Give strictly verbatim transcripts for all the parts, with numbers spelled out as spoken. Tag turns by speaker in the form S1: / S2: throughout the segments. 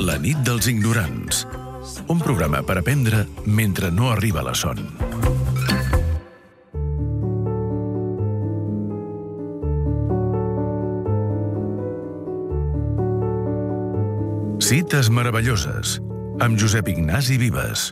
S1: La nit dels ignorants. Un programa per aprendre mentre no arriba la son. Cites meravelloses, amb Josep Ignasi Vives.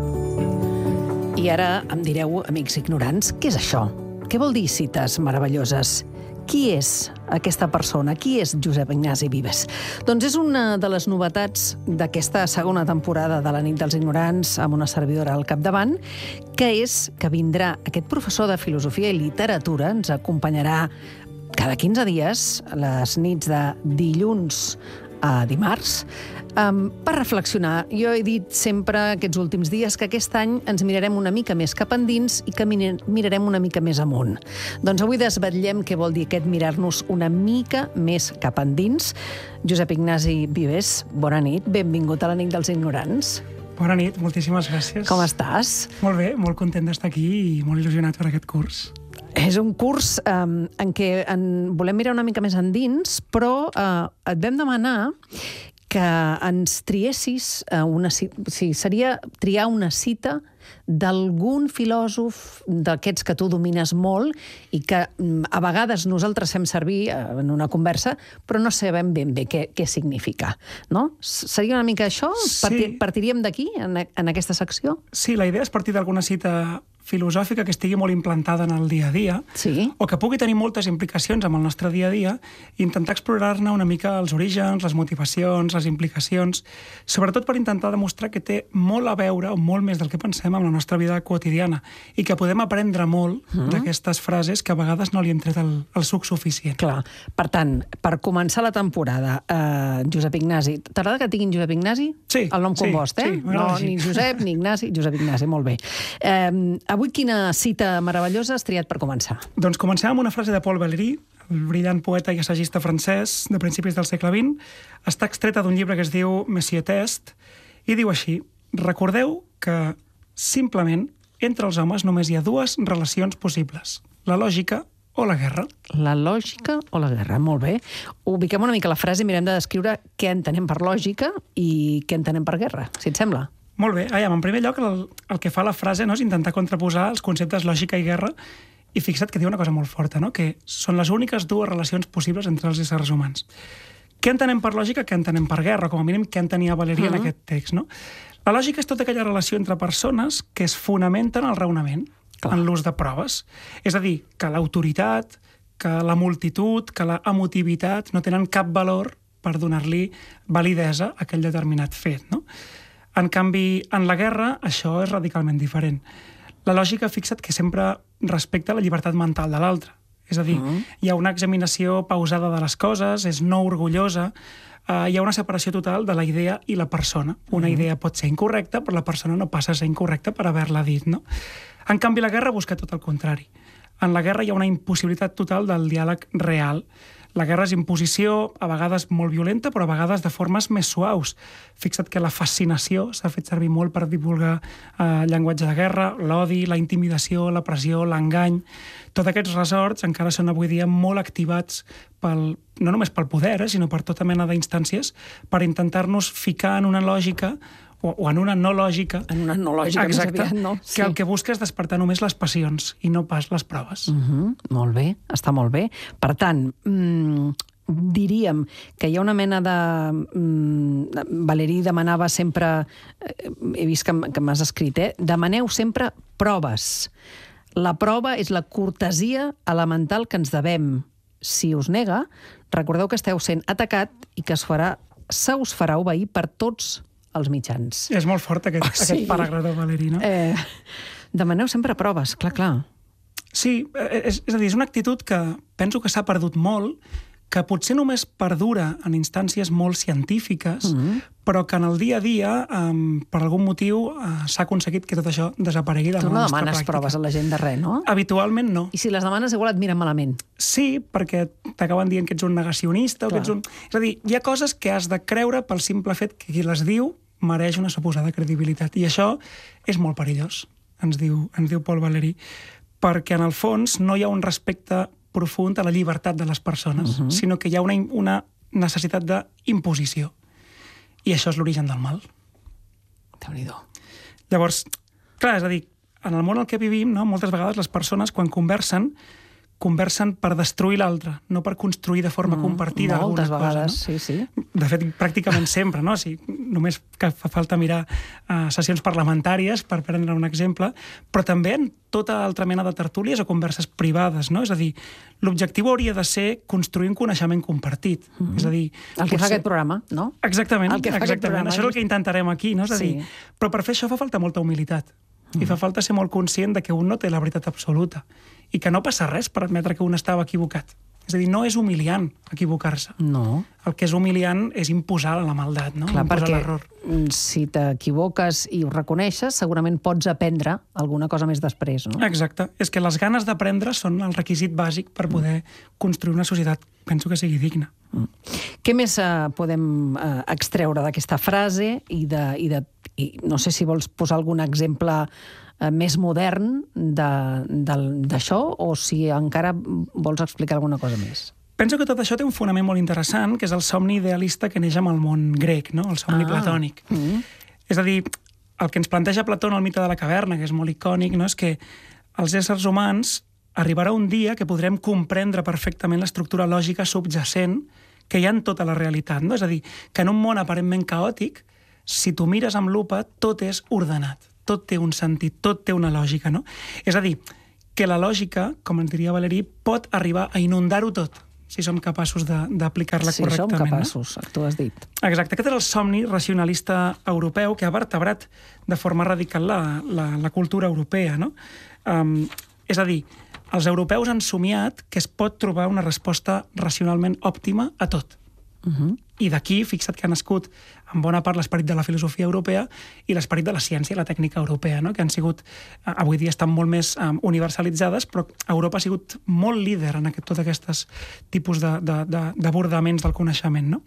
S2: I ara em direu, amics ignorants, què és això? Què vol dir cites meravelloses? Qui és aquesta persona? Qui és Josep Ignasi Vives? Doncs és una de les novetats d'aquesta segona temporada de la nit dels ignorants, amb una servidora al capdavant, que és que vindrà aquest professor de filosofia i literatura, ens acompanyarà cada quinze dies, les nits de dilluns a dimarts, um, per reflexionar. Jo he dit sempre aquests últims dies que aquest any ens mirarem una mica més cap endins i que mirarem una mica més amunt. Doncs avui desvetllem què vol dir aquest mirar-nos una mica més cap endins. Josep Ignasi Vives, bona nit, benvingut a la nit dels ignorants.
S3: Bona nit, moltíssimes gràcies.
S2: Com estàs?
S3: Molt bé, molt content d'estar aquí i molt il·lusionat per aquest curs.
S2: És un curs um, en què en volem mirar una mica més endins, però uh, et vam demanar que ens triessis uh, una cita, o sigui, seria triar una cita d'algun filòsof d'aquests que tu domines molt i que um, a vegades nosaltres fem servir uh, en una conversa, però no sabem ben bé què, què significa, no? Seria una mica això?
S3: Sí.
S2: Partir, partiríem d'aquí, en, en aquesta secció?
S3: Sí, la idea és partir d'alguna cita filosòfica que estigui molt implantada en el dia a dia,
S2: sí,
S3: o que pugui tenir moltes implicacions amb el nostre dia a dia, i intentar explorar-ne una mica els orígens, les motivacions, les implicacions, sobretot per intentar demostrar que té molt a veure, o molt més del que pensem, amb la nostra vida quotidiana, i que podem aprendre molt mm. d'aquestes frases que a vegades no li hem tret el, el suc suficient.
S2: Clar. Per tant, per començar la temporada, eh, Josep Ignasi, t'agrada que et diguin Josep Ignasi?
S3: Sí.
S2: El nom
S3: sí,
S2: compost, eh?
S3: Sí,
S2: no,
S3: sí.
S2: Ni Josep, ni Ignasi, Josep Ignasi, molt bé. Eh, avui quina cita meravellosa has triat per començar?
S3: Doncs comencem amb una frase de Paul Valéry, el brillant poeta i assagista francès de principis del segle vint. Està extreta d'un llibre que es diu Monsieur Test, i diu així: recordeu que, simplement, entre els homes només hi ha dues relacions possibles, la lògica o la guerra.
S2: La lògica o la guerra, molt bé. Ubiquem una mica la frase i mirem de descriure què entenem per lògica i què entenem per guerra, si et sembla.
S3: Molt bé. Ai, en primer lloc, el, el que fa la frase, no, és intentar contraposar els conceptes lògica i guerra, i fixa't que diu una cosa molt forta, no? Que són les úniques dues relacions possibles entre els éssers humans. Què entenem per lògica, què entenem per guerra? Com a mínim, què entenia Valéry uh-huh. en aquest text, no? La lògica és tota aquella relació entre persones que es fonamenta en el raonament, clar, en l'ús de proves. És a dir, que l'autoritat, que la multitud, que la emotivitat no tenen cap valor per donar-li validesa a aquell determinat fet, no? En canvi, en la guerra, això és radicalment diferent. La lògica, fixa't, que sempre respecta la llibertat mental de l'altre. És a dir, uh-huh. hi ha una examinació pausada de les coses, és no orgullosa, uh, hi ha una separació total de la idea i la persona. Una uh-huh. idea pot ser incorrecta, però la persona no passa a ser incorrecta per haver-la dit, no? En canvi, la guerra busca tot el contrari. En la guerra hi ha una impossibilitat total del diàleg real. La guerra és imposició, a vegades molt violenta, però a vegades de formes més suaus. Fixa't que la fascinació s'ha fet servir molt per divulgar eh, llenguatge de guerra, l'odi, la intimidació, la pressió, l'engany. Tots aquests ressorts encara són avui dia molt activats pel, no només pel poder, eh, sinó per tota mena d'instàncies, per intentar-nos ficar en una lògica o, o en una no lògica.
S2: En una no lògica,
S3: exacte,
S2: més aviat, no? Sí.
S3: Que el que busca és despertar només les passions i no pas les proves.
S2: Uh-huh. Molt bé, està molt bé. Per tant, mmm, diríem que hi ha una mena de... Mmm, Valéry demanava sempre, eh, he vist que, que m'has escrit, eh? Demaneu sempre proves. La prova és la cortesia elemental que ens devem. Si us nega, recordeu que esteu sent atacat i que es farà, se us farà obeir per tots els mitjans.
S3: És molt fort aquest,
S2: oh, sí.
S3: aquest paràgraf de Valéry, no?
S2: Eh, demaneu sempre proves, clar, clar.
S3: Sí, és, és a dir, és una actitud que penso que s'ha perdut molt, que potser només perdura en instàncies molt científiques, mm-hmm. però que en el dia a dia, um, per algun motiu, uh, s'ha aconseguit que tot això desaparegui de la
S2: nostra pràctica. Tu no
S3: pràctica.
S2: demanes proves a la gent de res, no?
S3: Habitualment no.
S2: I si les demanes igual et miren malament.
S3: Sí, perquè t'acaben dient que ets un negacionista, o que ets un... És a dir, hi ha coses que has de creure pel simple fet que qui les diu mereix una suposada credibilitat. I això és molt perillós, ens diu, ens diu Paul Valéry, perquè en el fons no hi ha un respecte profund a la llibertat de les persones, uh-huh. sinó que hi ha una, una necessitat d'imposició. i això és l'origen del mal.
S2: Déu-n'hi-do.
S3: Llavors, clar, és a dir, en el món en què vivim, no, moltes vegades les persones, quan conversen, conversen per destruir l'altre, no per construir de forma mm, compartida alguna cosa.
S2: Moltes vegades,
S3: no?
S2: sí, sí.
S3: De fet, pràcticament sempre, no? O sigui, només que fa falta mirar uh, sessions parlamentàries per prendre un exemple, però també en tota altra mena de tertúlies o converses privades, no? És a dir, l'objectiu hauria de ser construir un coneixement compartit. Mm-hmm. És a dir...
S2: El que
S3: potser...
S2: fa aquest programa, no?
S3: Exactament,
S2: el que fa
S3: exactament.
S2: Programa.
S3: Això és el que intentarem aquí, no? És a dir, sí. Però per fer això fa falta molta humilitat. I fa falta ser molt conscient de que un no té la veritat absoluta i que no passa res per admetre que un estava equivocat. És a dir, no és humiliant equivocar-se.
S2: No.
S3: El que és humiliant és imposar la maldat, no?
S2: Clar,
S3: imposar
S2: perquè
S3: l'error.
S2: Si t'equivoques i ho reconeixes, segurament pots aprendre alguna cosa més després, no?
S3: Exacte. És que les ganes d'aprendre són el requisit bàsic per poder construir una societat, penso que sigui digna.
S2: Mm. Què més eh, podem eh, extreure d'aquesta frase i, de, i, de, i no sé si vols posar algun exemple eh, més modern d'això o si encara vols explicar alguna cosa més?
S3: Penso que tot això té un fonament molt interessant, que és el somni idealista que neix amb el món grec, no? El somni ah. platònic. Mm. És a dir, el que ens planteja Plató en el mite de la caverna, que és molt icònic, no? És que els éssers humans arribarà un dia que podrem comprendre perfectament l'estructura lògica subjacent que hi ha en tota la realitat, no? És a dir, que en un món aparentment caòtic, si tu mires amb lupa, tot és ordenat, tot té un sentit, tot té una lògica, no? És a dir, que la lògica, com ens diria Valeri, pot arribar a inundar-ho tot, si som capaços d'aplicar-la
S2: sí,
S3: correctament.
S2: Si som capaços, no? Tu has dit.
S3: Exacte, aquest és el somni racionalista europeu que ha vertebrat de forma radical la, la, la cultura europea, no? Um, és a dir, els europeus han somiat que es pot trobar una resposta racionalment òptima a tot. Uh-huh. I d'aquí, fixa't que ha nascut en bona part l'esperit de la filosofia europea i l'esperit de la ciència i la tècnica europea, no? Que han sigut, avui dia estan molt més um, universalitzades, però Europa ha sigut molt líder en aquest, tot aquests tipus d'abordaments de, de, del coneixement, no?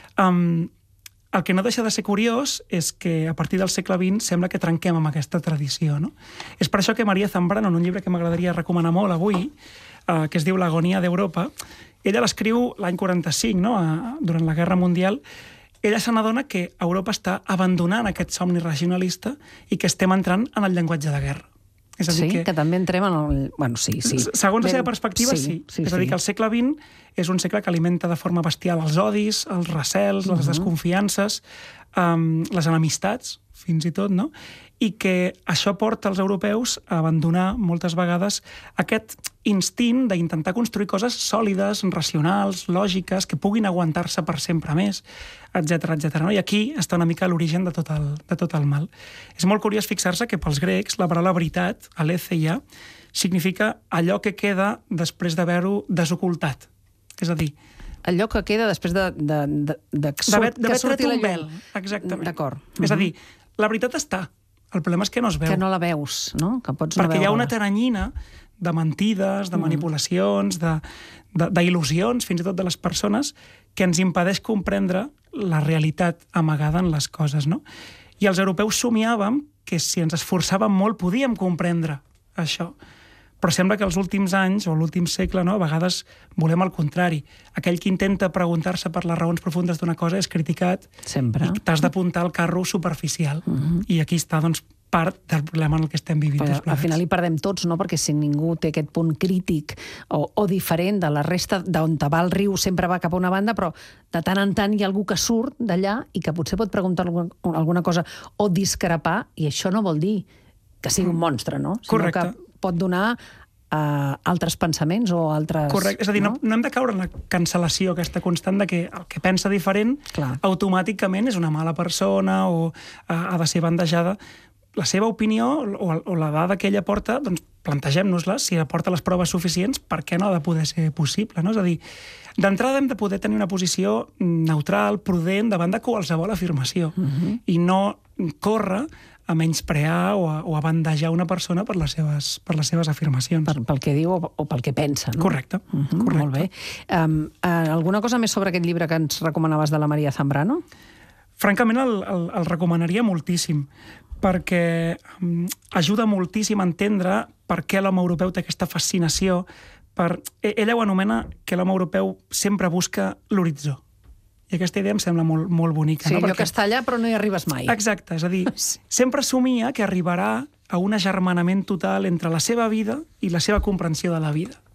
S3: Um, el que no deixa de ser curiós és que a partir del segle vint sembla que trenquem amb aquesta tradició, no? És per això que Maria Zambrano, en un llibre que m'agradaria recomanar molt avui, eh, que es diu L'agonia d'Europa, ella l'escriu l'any quaranta-cinc, no? A, durant la Guerra Mundial. Ella se n'adona que Europa està abandonant aquest somni racionalista i que estem entrant en el llenguatge de guerra. És a dir
S2: sí,
S3: que...
S2: que també entrem en el... Bueno, sí, sí.
S3: Segons la seva perspectiva, sí.
S2: sí. sí
S3: és a dir, que el segle vint és un segle que alimenta de forma bestial els odis, els recels, les uh-huh. desconfiances, um, les enemistats, fins i tot, no? I que això porta els europeus a abandonar moltes vegades aquest instint d'intentar construir coses sòlides, racionals, lògiques, que puguin aguantar-se per sempre més, etcètera, etcètera. No? I aquí està una mica l'origen de, tot el, de tot el mal. És molt curiós fixar-se que pels grecs la paraula veritat, aletheia, significa allò que queda després d'haver-ho desocultat. És a dir...
S2: Allò que queda després de, de, de, de,
S3: surt, que surti la llum. Exactament.
S2: D'acord.
S3: Uh-huh. És a dir, la veritat està. El problema és que no es veu.
S2: Que no la veus, no? Que pots
S3: Perquè
S2: no
S3: hi ha una taranyina de mentides, de manipulacions, d'il·lusions, fins i tot de les persones, que ens impedeix comprendre la realitat amagada en les coses, no? I els europeus somiàvem que si ens esforçàvem molt podíem comprendre això. Però sembla que els últims anys, o l'últim segle, no, a vegades volem el contrari. Aquell que intenta preguntar-se per les raons profundes d'una cosa és criticat.
S2: Sempre.
S3: I t'has d'apuntar al carro superficial. Uh-huh. I aquí està, doncs, part del problema en el que estem vivint.
S2: Però, al final hi perdem tots, no? Perquè si ningú té aquest punt crític o, o diferent de la resta, d'on va el riu sempre va cap a una banda, però de tant en tant hi ha algú que surt d'allà i que potser pot preguntar alguna cosa o discrepar, i això no vol dir que sigui un monstre, no? Sinó
S3: Correcte.
S2: Que pot donar uh, altres pensaments o altres...
S3: Correcte, és a dir, no? No, no hem de caure en la cancel·lació aquesta constant de que el que pensa diferent Clar. automàticament és una mala persona o uh, ha de ser bandejada. La seva opinió o, o la dada que ella porta, doncs plantegem-nos-la, si aporta les proves suficients, per què no ha de poder ser possible, no? És a dir, d'entrada hem de poder tenir una posició neutral, prudent, davant de qualsevol afirmació, uh-huh. i no córrer a menysprear o a, o a bandejar una persona per les seves, per les seves afirmacions.
S2: Per, pel que diu o, o pel que pensa, no?
S3: Correcte.
S2: Uh-huh,
S3: correcte.
S2: Molt bé. Um, uh, alguna cosa més sobre aquest llibre que ens recomanaves de la Maria Zambrano?
S3: Francament, el, el, el recomanaria moltíssim, perquè um, ajuda moltíssim a entendre per què l'home europeu té aquesta fascinació. Per... Ella ho anomena que l'home europeu sempre busca l'horitzó. I aquesta idea em sembla molt, molt bonica.
S2: Sí,
S3: no?
S2: allò
S3: Perquè...
S2: que està allà però no hi arribes mai.
S3: Exacte, és a dir, sempre somia que arribarà a un agermanament total entre la seva vida i la seva comprensió de la vida.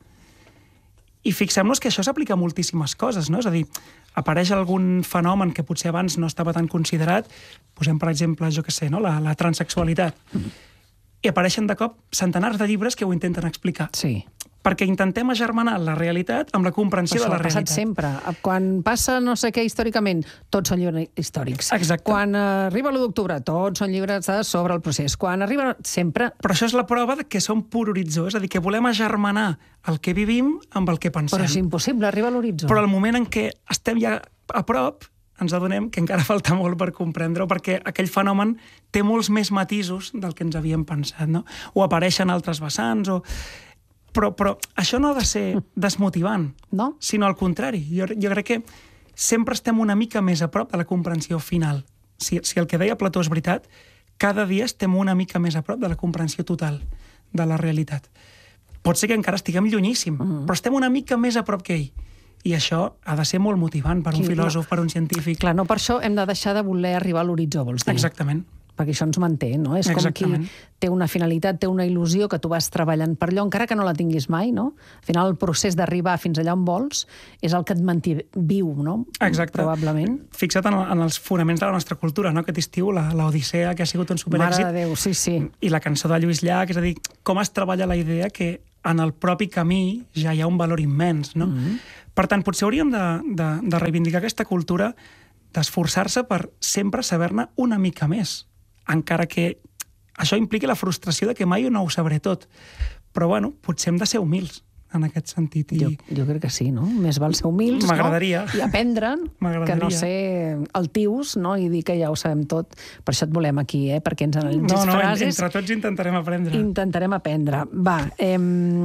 S3: I fixem-nos que això s'aplica a moltíssimes coses, no? És a dir, apareix algun fenomen que potser abans no estava tan considerat, posem, per exemple, jo què sé, no? la, la transexualitat, mm. i apareixen de cop centenars de llibres que ho intenten explicar.
S2: Sí.
S3: Perquè intentem agermanar la realitat amb la comprensió de la realitat.
S2: Això ha passat sempre. Quan passa no sé què històricament, tots són llibres històrics.
S3: Exacte.
S2: Quan arriba l'u d'octubre, tots són llibres sobre el procés. Quan arriba... Sempre...
S3: Però això és la prova de que som pur horitzó, és a dir, que volem agermanar el que vivim amb el que pensem.
S2: Però és impossible arribar a l'horitzó.
S3: Però al moment en què estem ja a prop, ens adonem que encara falta molt per comprendre-ho, perquè aquell fenomen té molts més matisos del que ens havíem pensat, no? O apareixen altres vessants, o... Però, però això no ha de ser desmotivant,
S2: no?
S3: Sinó al contrari. Jo, jo crec que sempre estem una mica més a prop de la comprensió final. Si, si el que deia Plató és veritat, cada dia estem una mica més a prop de la comprensió total de la realitat. Pot ser que encara estiguem llunyíssim, mm. però estem una mica més a prop que ell. I això ha de ser molt motivant per un sí, filòsof, no. per un científic.
S2: Clar, no per això hem de deixar de voler arribar a l'horitzó, vols dir?
S3: Exactament.
S2: Perquè això ens manté, no? És
S3: Exactament.
S2: com qui té una finalitat, té una il·lusió que tu vas treballant per allò, encara que no la tinguis mai, no? Al final, el procés d'arribar fins allà on vols és el que et manté viu, no?
S3: Exacte.
S2: Probablement.
S3: Fixa't en, en els fonaments de la nostra cultura, no? Aquest estiu, l'Odissea, que ha sigut un superèxit.
S2: Mare de Déu, sí, sí.
S3: I la cançó de Lluís Llach, és a dir, com es treballa la idea que en el propi camí ja hi ha un valor immens, no? Mm-hmm. Per tant, potser hauríem de, de, de reivindicar aquesta cultura d'esforçar-se per sempre saber-ne una mica més, encara que això impliqui la frustració de que mai no ho sabré tot. Però, bueno, potser hem de ser humils en aquest sentit. I...
S2: Jo, jo crec que sí, no? Més val ser humils,
S3: M'agradaria.
S2: no? I aprendre, que no ser altius, no? I dir que ja ho sabem tot. Per això et volem aquí, eh? Perquè ens analitzis
S3: no, no,
S2: frases...
S3: entre tots intentarem aprendre.
S2: Intentarem aprendre. Va, eh,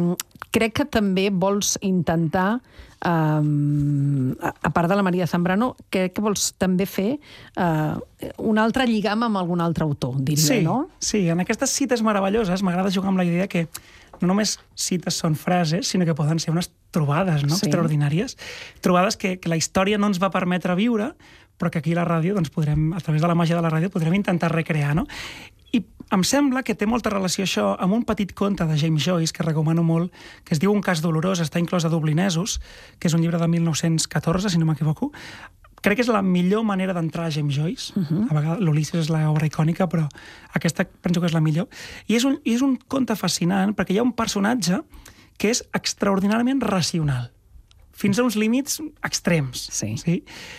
S2: crec que també vols intentar... Um, a part de la Maria Zambrano, crec que vols també fer uh, un altre lligam amb algun altre autor, diria,
S3: sí,
S2: no?
S3: Sí, en aquestes cites meravelloses m'agrada jugar amb la idea que no només cites són frases, sinó que poden ser unes trobades, no? Sí. Extraordinàries. Trobades que, que la història no ens va permetre viure, però que aquí a la ràdio, doncs podrem, a través de la màgia de la ràdio, podrem intentar recrear, no? I em sembla que té molta relació això amb un petit conte de James Joyce, que recomano molt, que es diu Un cas dolorós, està inclòs a Dublinesos, que és un llibre de mil nou-cents catorze, si no m'equivoco. Crec que és la millor manera d'entrar a James Joyce. Uh-huh. A vegades l'Ulisses és l'obra icònica, però aquesta penso que és la millor. I és un, i és un conte fascinant, perquè hi ha un personatge que és extraordinàriament racional, fins a uns límits extrems.
S2: Sí.
S3: Sí?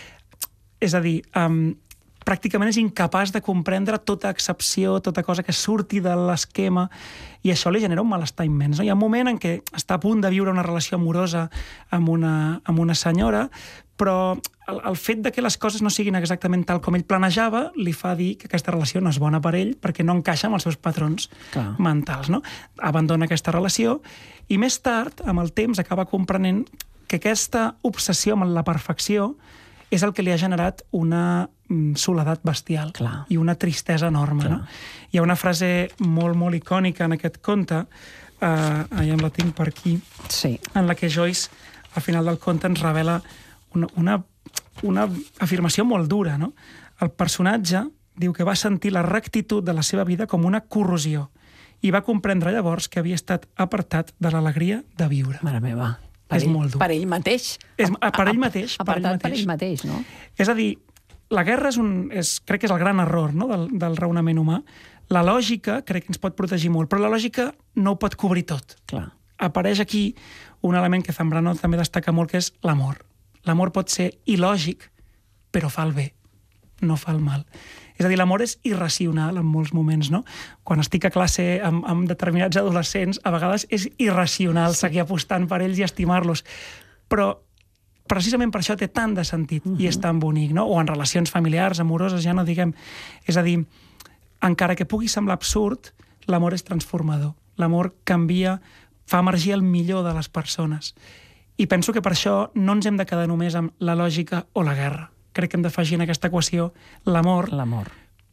S3: És a dir, um, pràcticament és incapaç de comprendre tota excepció, tota cosa que surti de l'esquema, i això li genera un malestar immens. No? Hi ha un moment en què està a punt de viure una relació amorosa amb una, amb una senyora, però el, el fet de que les coses no siguin exactament tal com ell planejava li fa dir que aquesta relació no és bona per ell perquè no encaixa amb els seus patrons Clar. mentals. No? Abandona aquesta relació i més tard, amb el temps, acaba comprenent que aquesta obsessió amb la perfecció és el que li ha generat una soledat bestial
S2: Clar.
S3: i una tristesa enorme. No? Hi ha una frase molt, molt icònica en aquest conte, eh, ja em la tinc per aquí,
S2: sí.
S3: en la que Joyce, al final del conte, ens revela una, una, una afirmació molt dura. No? El personatge diu que va sentir la rectitud de la seva vida com una corrosió i va comprendre llavors que havia estat apartat de l'alegria de viure.
S2: Mare meva. Per
S3: és
S2: ell,
S3: molt dur.
S2: Per ell mateix.
S3: És, per ell mateix.
S2: Apartat
S3: per ell mateix,
S2: per ell mateix, no?
S3: És a dir, la guerra és un, és, crec que és el gran error, no? del, del raonament humà. La lògica crec que ens pot protegir molt, però la lògica no ho pot cobrir tot.
S2: Clar.
S3: Apareix aquí un element que Zambrano també destaca molt, que és l'amor. L'amor pot ser il·lògic, però fa el bé, no fa el mal. És a dir, l'amor és irracional en molts moments, no? Quan estic a classe amb, amb determinats adolescents, a vegades és irracional sí. seguir apostant per ells i estimar-los. Però precisament per això té tant de sentit uh-huh. i és tan bonic, no? O en relacions familiars, amoroses, ja no diguem. És a dir, encara que pugui semblar absurd, l'amor és transformador. L'amor canvia, fa emergir el millor de les persones. I penso que per això no ens hem de quedar només amb la lògica o la guerra. Crec que hem d'afegir en aquesta equació l'amor,
S2: l'amor,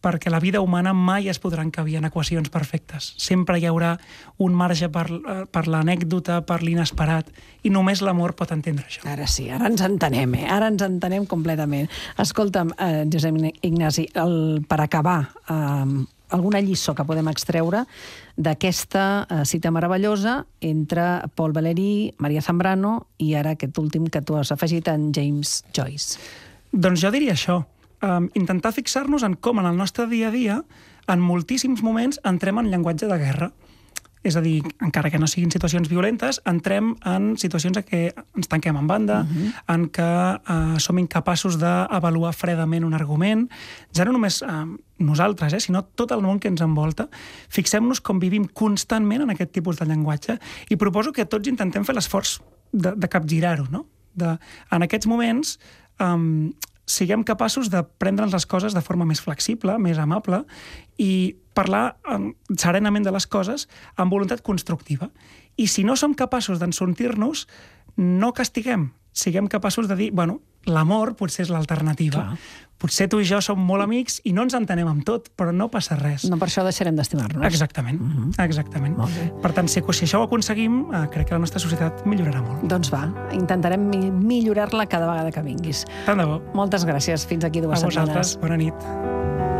S3: perquè la vida humana mai es podrà encabir en equacions perfectes. Sempre hi haurà un marge per, per l'anècdota, per l'inesperat, i només l'amor pot entendre això.
S2: Ara sí, ara ens entenem, eh? Ara ens entenem completament. Escolta'm, eh, Josep Ignasi, el, per acabar, eh, alguna lliçó que podem extreure d'aquesta eh, cita meravellosa entre Paul Valéry, Maria Zambrano i ara aquest últim que tu has afegit, en James Joyce.
S3: Doncs jo diria això. Um, intentar fixar-nos en com en el nostre dia a dia, en moltíssims moments, entrem en llenguatge de guerra. És a dir, encara que no siguin situacions violentes, entrem en situacions en què ens tanquem en banda, uh-huh. en què uh, som incapaços d'avaluar fredament un argument. Ja no només uh, nosaltres, eh, sinó tot el món que ens envolta. Fixem-nos com vivim constantment en aquest tipus de llenguatge i proposo que tots intentem fer l'esforç de, de capgirar-ho, no? De, en aquests moments, um, siguem capaços de prendre'ns les coses de forma més flexible, més amable, i parlar um, serenament de les coses amb voluntat constructiva. I si no som capaços d'ensortir-nos, no castiguem. Siguem capaços de dir, bueno, l'amor potser és l'alternativa.
S2: Clar.
S3: Potser tu i jo som molt amics i no ens entenem amb tot, però no passa res.
S2: No per això deixarem d'estimar-nos.
S3: Exactament, uh-huh. exactament.
S2: Molt bé.
S3: Per tant, si, si això ho aconseguim, eh, crec que la nostra societat millorarà molt.
S2: Doncs va, intentarem mi- millorar-la cada vegada que vinguis.
S3: Tant de bo.
S2: Moltes gràcies. Fins aquí dues
S3: A vosaltres,
S2: setmanes.
S3: bona nit.